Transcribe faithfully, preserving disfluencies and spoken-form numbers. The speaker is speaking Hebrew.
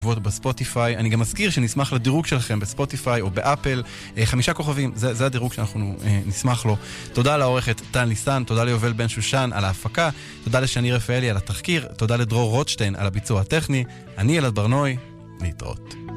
בספוטיפיי. אני גם מזכיר שנשמח לדירוג שלכם בספוטיפיי או באפל, חמישה כוכבים, זה, זה הדירוג שאנחנו אה, נשמח לו. תודה לעורכת טל ניסן, תודה ליובל בן שושן על ההפקה, תודה לשני רפאלי על התחקיר, תודה לדרור רוטשטיין על הביצוע הטכני. אני אלעד ברנוי, להתראות.